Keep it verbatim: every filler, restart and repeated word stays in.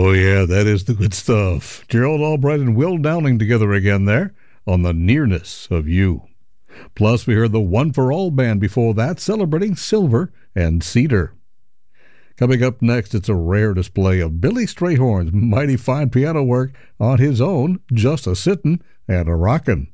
Oh, yeah, that is the good stuff. Gerald Albright and Will Downing together again there on The Nearness of You. Plus, we heard the One for All Band before that, celebrating silver and cedar. Coming up next, it's a rare display of Billy Strayhorn's mighty fine piano work on his own, Just a Sittin' and a Rockin'.